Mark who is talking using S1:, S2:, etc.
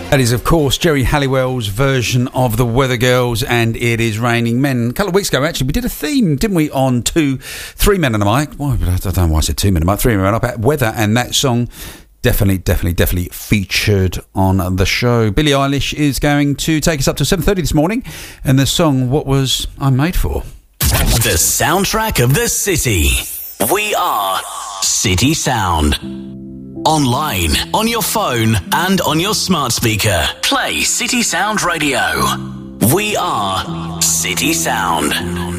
S1: That is, of course, Jerry Halliwell's version of the Weather Girls and It Is Raining Men. A couple of weeks ago, actually, we did a theme, didn't we, on Three Men and a Mic. Well, I don't know why I said 2 Men and a Mic, 3 Men and a Mic, about weather, and that song definitely featured on the show. Billie Eilish is going to take us up to 7:30 this morning, and the song, What Was I Made For?
S2: The soundtrack of the city. We are City Sound. Online, on your phone, and on your smart speaker. Play City Sound Radio. We are City Sound.